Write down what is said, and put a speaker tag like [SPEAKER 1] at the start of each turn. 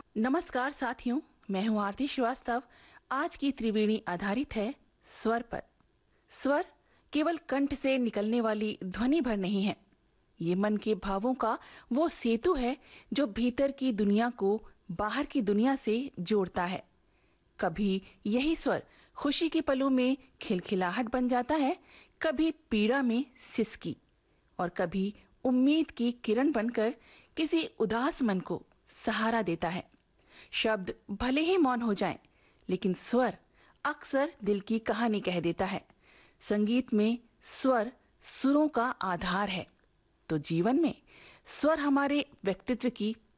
[SPEAKER 1] नमस्कार साथियों, मैं हूं आरती श्रीवास्तव। आज की त्रिवेणी आधारित है स्वर पर। स्वर केवल कंठ से निकलने वाली ध्वनि भर नहीं है। ये मन के भावों का वो सेतु है जो भीतर की दुनिया को बाहर की दुनिया से जोड़ता है। कभी यही स्वर खुशी के पलों में खिलखिलाहट बन जाता है, कभी पीड़ा में सिसकी, और कभी उम्मीद की किरण बनकर किसी उदास मन को सहारा देता है। शब्द भले ही मौन हो जाएं, लेकिन स्वर अक्सर दिल की कहानी कह देता है। संगीत में स्वर सुरों का आधार है, तो जीवन में स्वर हमारे व्यक्तित्व की